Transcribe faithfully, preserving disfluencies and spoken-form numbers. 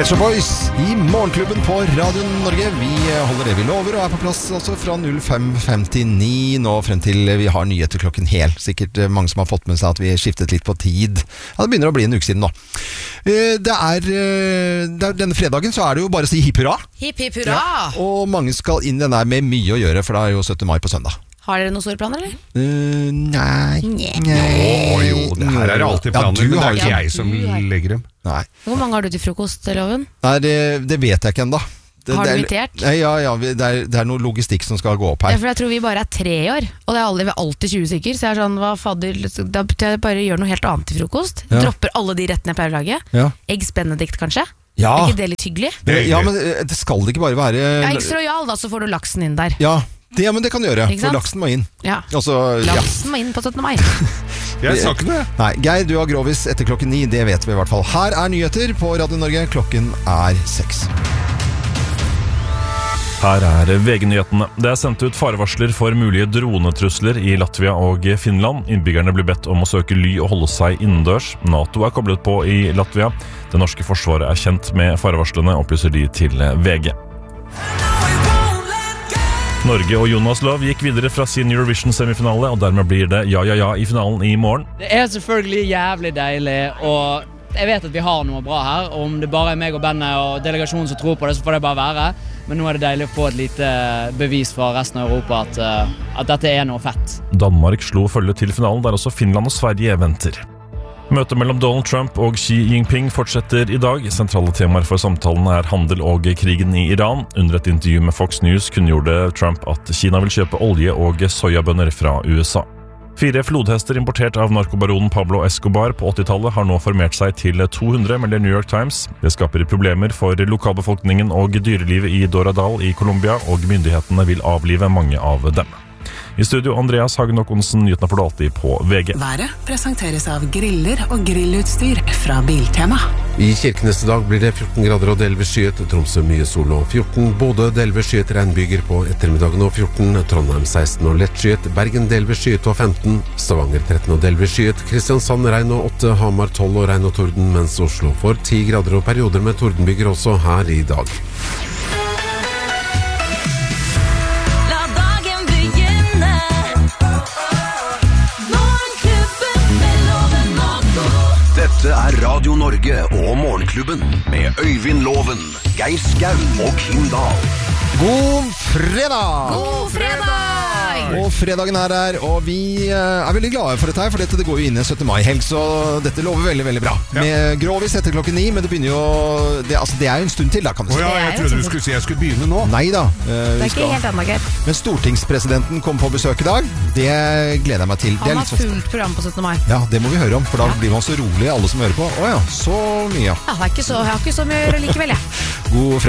Pet Shop Boys i Morgenklubben på Radio Norge. Vi holder det vi lover og er på plass også fra fem femtini nå frem til vi har nyheter klokken hel. Sikkert mange som har fått med seg at vi skiftet litt på tid. Ja, det begynner å bli en uke siden nå. Det er, det er denne fredagen så er det jo bare å si hipp hurra. Hipp hipp hurra. Ja, og mange skal inn den der med mye å gjøre, for det er jo syttende mai på søndag. Har dere noen store planer, eller? Uh, nei. Å jo, det her er alltid planer, ja, men det er ikke jeg som legger dem. Nei. Hvor mange har du til frokost, Loven? Nei, det, det vet jeg ikke enda. Det, har du det er, invitert? Ja, ja, det er, det er noe logistikk som skal gå opp her. Ja, for jeg tror vi bare er tre i år, og det er aldri, alltid tjue stykker, så jeg er sånn, hva fader, da betyr jeg bare gjør noe helt annet til frokost. Ja. Dropper alle de rettene jeg pleier å lage. Ja. Eggs benedict, kanskje? Ja. Er ikke det litt hyggelig? Det, ja, men det skal det ikke bare være... Ja, ekstra royal, da, så får du laksen inn der. Ja, det, ja men det kan du gjøre, Ikke for sant? laksen må inn. Ja. Altså, laksen ja. må inn på syttende mai. Jeg sa ikke det. Nei, Geir, du har grovis etter klokken ni, det vet vi i hvert fall. Her er nyheter på Radio Norge, klokken er seks. Her er V G-nyhetene. Det er sendt ut farevarsler for mulige dronetrusler i Latvia og Finland. Innbyggerne blir bedt om å søke ly og holde seg innendørs. NATO er koblet på i Latvia. Det norske forsvaret er kjent med farevarslene, opplyser de til V G. Norge og Jonas Love gikk videre fra sin Eurovision-semifinale, og dermed blir det ja, ja, ja i finalen i morgen. Det er selvfølgelig jævlig deilig, og jeg vet at vi har noe bra her. Om det bare er meg og bandet og delegasjonen som tror på det, så får det bare være. Men nå er det deilig å få et lite bevis fra resten av Europa at, at dette er noe fett. Danmark slo følge til finalen, der også Finland og Sverige venter. Møtet mellom Donald Trump og Xi Jinping fortsetter i dag. Sentrale temaer for samtalen er handel og krigen i Iran. Under et intervju med Fox News kunngjorde Trump at Kina vil kjøpe olje og soyabønner fra U S A. Fire flodhester importert av narkobaronen Pablo Escobar på åttitallet har nå formert seg til to hundre, melder New York Times. Det skaper problemer for lokalbefolkningen og dyrelivet i Doradal i Colombia, og myndighetene vil avlive mange av dem. I studio Andreas Hagen Håkonsen, nyhetene får du alltid på V G. Været presenteres av griller og grillutstyr fra Biltema. I Kirkenes i dag blir det fjorten grader og delvis skyet, Tromsø mye sol og fjorten, Bodø delvis skyet regnbyger på ettermiddagen og fjorten, Trondheim seksten og lett skyet, Bergen delvis skyet og femten, Stavanger tretten og delvis skyet, Kristiansand regn og åtte, Hamar tolv og regn og torden, mens Oslo får ti grader og perioder med tordenbyger også her i dag. Dette er Radio Norge og Morgenklubben med Øyvind Loven, Geir Skau og Kim Dahl. God fredag! God fredag! Og fredagen er her, og vi er veldig glade for dette her, for dette det går jo inn i syttende mai-helg, så dette lover veldig, veldig bra. Ja. Med grovis etter klokken ni, men det begynner jo... Det, altså, det er jo en stund til, da, kan du si. Å ja, jeg trodde du skulle si jeg skulle begynne nå. Nei da. Uh, det er ikke helt enda gøy. Men stortingspresidenten kom på besøk i dag. Det gleder jeg meg til. Han har så... fullt program på syttende mai. Ja, det må vi høre om, for da ja. blir man så rolig, alle som hører på. Å ja, så mye. Ja, det er ikke så, jeg har ikke så mye å gjøre likevel, jeg. God fredag.